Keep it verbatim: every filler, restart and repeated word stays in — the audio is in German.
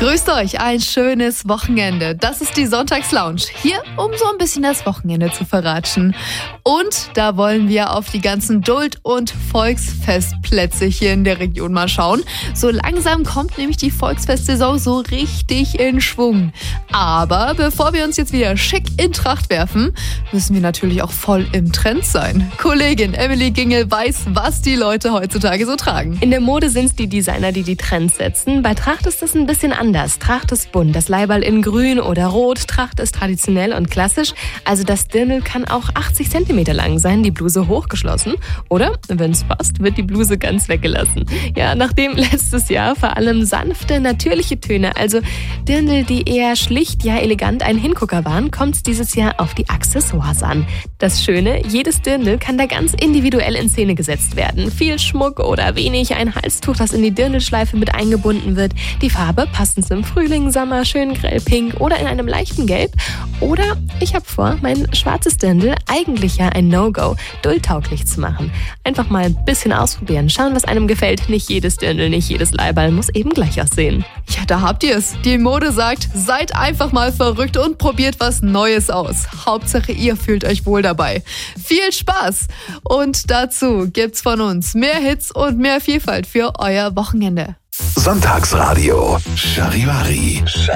Grüßt euch, ein schönes Wochenende. Das ist die Sonntagslounge. Hier, um so ein bisschen das Wochenende zu verratschen. Und da wollen wir auf die ganzen Duld- und Volksfestplätze hier in der Region mal schauen. So langsam kommt nämlich die Volksfestsaison so richtig in Schwung. Aber bevor wir uns jetzt wieder schick in Tracht werfen, müssen wir natürlich auch voll im Trend sein. Kollegin Emily Gingel weiß, was die Leute heutzutage so tragen. In der Mode sind es die Designer, die die Trends setzen. Bei Tracht ist das ein bisschen anders. Tracht ist bunt, das Leiberl in grün oder rot. Tracht ist traditionell und klassisch. Also das Dirndl kann auch achtzig Zentimeter lang sein, die Bluse hochgeschlossen. Oder, wenn es passt, wird die Bluse ganz weggelassen. Ja, nachdem letztes Jahr vor allem sanfte, natürliche Töne, also Dirndl, die eher schlicht, ja elegant ein Hingucker waren, kommt es dieses Jahr auf die Accessoires an. Das Schöne, jedes Dirndl kann da ganz individuell in Szene gesetzt werden. Viel Schmuck oder wenig, ein Halstuch, das in die Dirndlschleife mit eingebunden wird. Die Farbe passend zum Frühling, Sommer, schön grell pink oder in einem leichten Gelb. Oder ich habe vor, mein schwarzes Dirndl, eigentlich ja ein No-Go, duldtauglich zu machen. Einfach mal ein bisschen ausprobieren, schauen, was einem gefällt. Nicht jedes Dirndl, nicht jedes Leiberl muss eben gleich aussehen. Ja, da habt ihr es. Die Mode sagt, seid einfach mal verrückt und probiert was Neues aus. Hauptsache, ihr fühlt euch wohl dabei. Viel Spaß! Und dazu gibt's von uns mehr Hits und mehr Vielfalt für euer Wochenende. Sonntagsradio Charivari.